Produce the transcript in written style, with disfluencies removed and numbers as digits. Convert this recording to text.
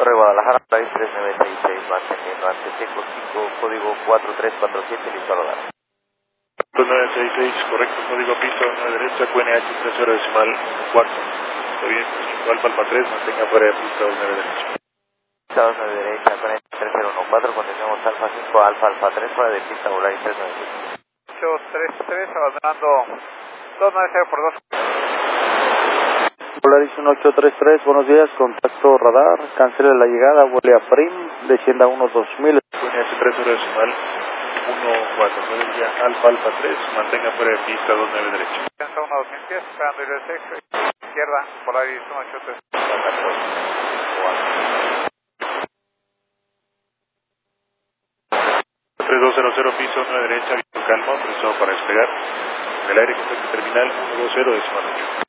Torre Guadalajara, Polaris 3966, manteniendo ante Seco 5, código 4347, listo a rodar. 966, correcto, código piso 9 derecha, QNH 30 decimal 4. Está bien, 5 Alfa Alfa 3, mantenga fuera de pista 9 derecha. Pista 9 derecha, QNH 3014, continuamos Alfa 5, Alfa Alfa 3, fuera de pista, Polaris 396. 833, abandonando 290 por 2. Polaris 1833, buenos días, contacto radar, cancele la llegada, vuele a Frim, descienda 12000. QNH 30 decimal 149, ya Alfa Alfa 3, mantenga fuera de pista 29 derecha. Alcanza 12000 pies, esperando ir al sexo, izquierda, Polaris 183. 3200, piso 9 derecha, viento calmo, autorizado para despegar. El aire contacto terminal 120 decimal 8.